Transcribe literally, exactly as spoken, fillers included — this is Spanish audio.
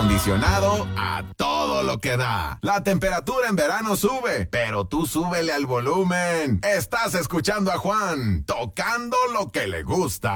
acondicionado a todo lo que da. La temperatura en verano sube, pero tú súbele al volumen. Estás escuchando a Juan, tocando lo que le gusta.